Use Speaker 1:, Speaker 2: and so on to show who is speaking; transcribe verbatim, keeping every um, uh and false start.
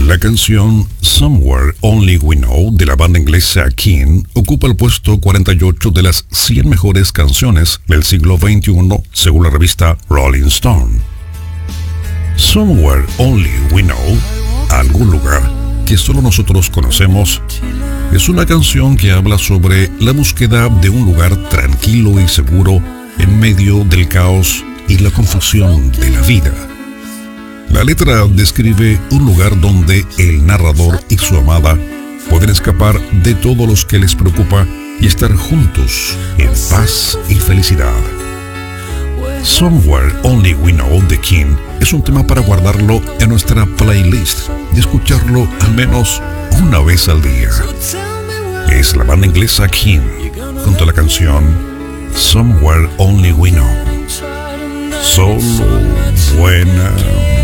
Speaker 1: La canción Somewhere Only We Know de la banda inglesa King ocupa el puesto cuarenta y ocho de las cien mejores canciones del siglo veintiuno según la revista Rolling Stone. Somewhere Only We Know, algún lugar que solo nosotros conocemos, es una canción que habla sobre la búsqueda de un lugar tranquilo y seguro en medio del caos y la confusión de la vida. La letra describe un lugar donde el narrador y su amada pueden escapar de todo lo que les preocupa y estar juntos en paz y felicidad. Somewhere Only We Know de King es un tema para guardarlo en nuestra playlist y escucharlo al menos una vez al día. Es la banda inglesa King junto a la canción Somewhere Only We Know. Solo buena